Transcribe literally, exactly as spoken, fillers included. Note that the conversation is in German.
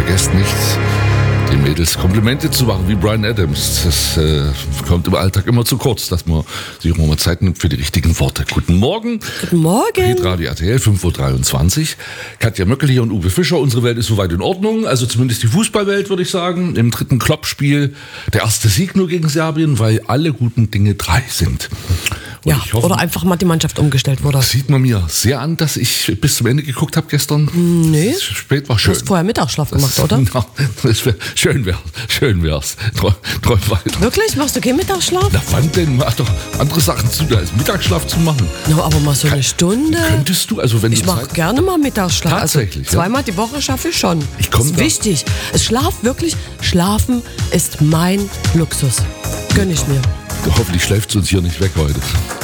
vergesst nicht, den Mädels Komplimente zu machen, wie Bryan Adams. Das äh, kommt im Alltag immer zu kurz, dass man sich auch mal Zeit nimmt für die richtigen Worte. Guten Morgen. Guten Morgen. Radio R T L, fünf Uhr dreiundzwanzig. Katja Möckel hier und Uwe Fischer. Unsere Welt ist soweit in Ordnung. Also zumindest die Fußballwelt, würde ich sagen. Im dritten Klopp-Spiel der erste Sieg nur gegen Serbien, weil alle guten Dinge drei sind. Und ja, ich hoffe, oder einfach mal die Mannschaft umgestellt wurde. das sieht man mir sehr an, dass ich bis zum Ende geguckt habe gestern. Nee. Es spät war Du schön. hast vorher Mittagsschlaf gemacht, oder? Ja, das wär, schön wär's. Schön wär's. Träum, träum weiter. Wirklich? Machst du keinen Mittagsschlaf? Na wann denn? Mach doch andere Sachen zu, da ist Mittagsschlaf zu machen. No, aber mal so eine Stunde. Könntest du, also wenn Ich du mache Zeit... gerne mal Mittagsschlaf. Tatsächlich, Also ja? zweimal die Woche schaffe ich schon. Ich komm das ist da- wichtig. Es Schlaf wirklich, Schlafen ist mein Luxus. Gönn ich mir. Hoffentlich schläft es uns hier nicht weg heute.